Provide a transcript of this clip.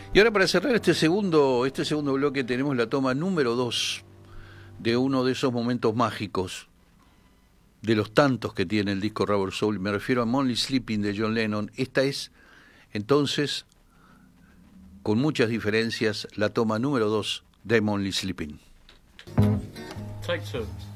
Y ahora para cerrar este segundo bloque tenemos la toma número 2 de uno de esos momentos mágicos, de los tantos que tiene el disco Rubber Soul. Me refiero a I'm Only Sleeping de John Lennon. Esta es, entonces, con muchas diferencias, la toma número 2 de I'm Only Sleeping. Take two.